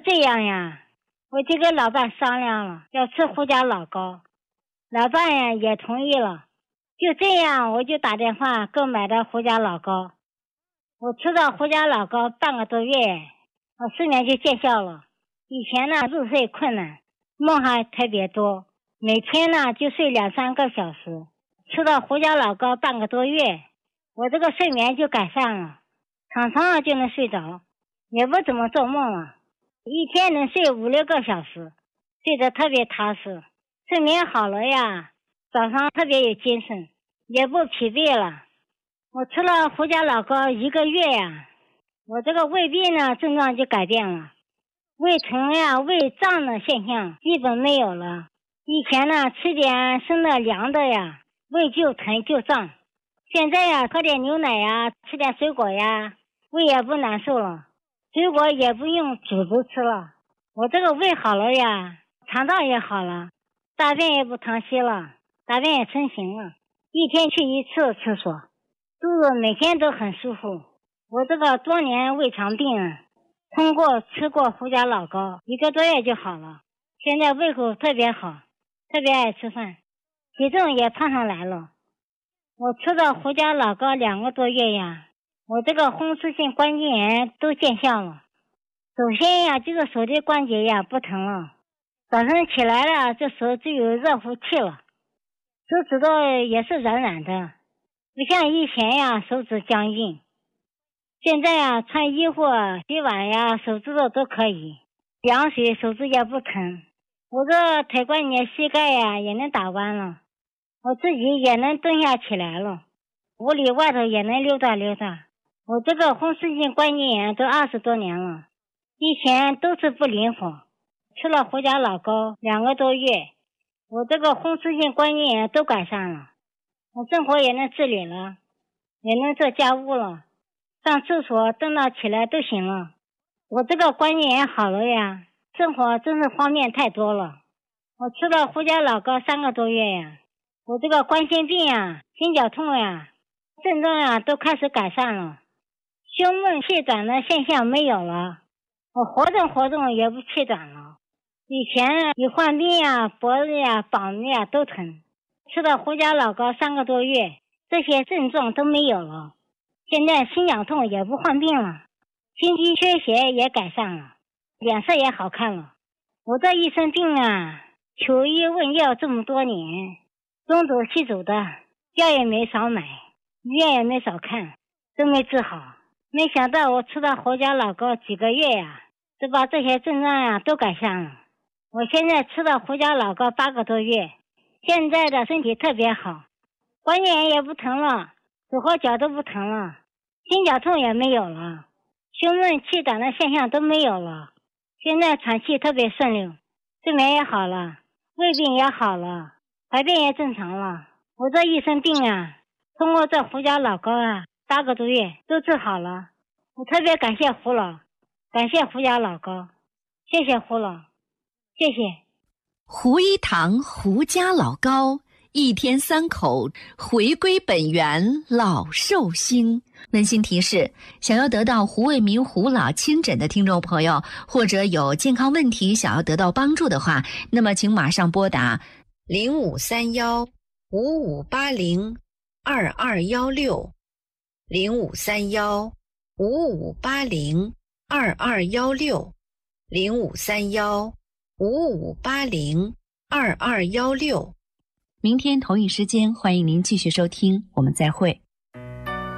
这样呀，我就跟老伴商量了，要吃胡椒老膏，老伴呀也同意了。就这样，我就打电话购买的胡椒老膏。我吃到胡椒老膏半个多月，我失眠就见效了。以前呢入睡困难，梦还特别多，每天呢就睡2-3个小时。吃到胡椒老膏半个多月，我这个睡眠就改善了，躺床上就能睡着，也不怎么做梦了，一天能睡5-6个小时，睡得特别踏实。睡眠好了呀，早上特别有精神，也不疲惫了。我吃了胡椒老膏1个月呀，我这个胃病呢症状就改变了，胃疼呀、胃胀的现象基本没有了。以前呢吃点生的凉的呀，胃就疼就胀。现在呀喝点牛奶呀，吃点水果呀，胃也不难受了，水果也不用煮着吃了。我这个胃好了呀，肠道也好了，大便也不溏稀了，大便也成型了，一天去1次厕所，肚子每天都很舒服。我这个多年胃肠病通过吃过胡椒老膏1个多月就好了，现在胃口特别好，特别爱吃饭，体重也胖上来了。我吃到胡椒老膏2个多月呀，我这个风湿性关节炎都见效了。首先呀，这个手的关节呀不疼了，早上起来了，这手就有热乎气了，手指头也是软软的，不像以前呀手指僵硬。现在呀穿衣服、洗碗呀，手指头都可以，凉水手指也不疼。我这腿关节、膝盖呀也能打弯了，我自己也能蹲下起来了，屋里外头也能溜达溜达。我这个风湿性关节炎都20多年了，以前都是不灵活，吃了胡椒老膏2个多月，我这个风湿性关节炎都改善了，我生活也能自理了，也能做家务了，上厕所蹲到起来都行了。我这个关节炎好了呀，生活真是方便太多了。我吃了胡椒老膏3个多月呀，我这个冠心病呀、心绞痛呀症状呀都开始改善了，胸闷气短的现象没有了，我活动也不气短了。以前有患病呀、脖子呀、膀子呀都疼，吃了胡椒老膏3个多月，这些症状都没有了。现在心绞痛也不患病了，心肌缺血也改善了，脸色也好看了。我这一身病啊，求医问药这么多年，东走西走的，药也没少买，医院也没少看，都没治好。没想到我吃到胡椒老膏几个月呀，就把这些症状呀都改善了。我现在吃到胡椒老膏8个多月，现在的身体特别好，关节炎也不疼了，手和脚都不疼了，心绞痛也没有了，胸闷气短的现象都没有了。现在喘气特别顺溜，睡眠也好了，胃病也好了，排便也正常了。我这一身病啊，通过这胡椒老膏啊8个多月都治好了。我特别感谢胡老，感谢胡椒老膏，谢谢胡老，谢谢。 胡一堂胡家老膏，一天3口，回归本源，老寿星。温馨提示：想要得到胡卫民胡老亲诊的听众朋友，或者有健康问题想要得到帮助的话，那么请马上拨打0531-5580-2216 0531-5580-2216 0531-5580-2216。明天同一时间，欢迎您继续收听，我们再会。